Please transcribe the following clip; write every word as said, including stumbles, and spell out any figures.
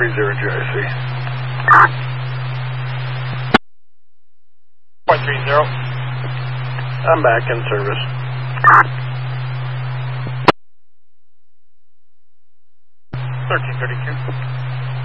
three zero G I C. Point three zero. I'm back in service. Thirteen thirty-two.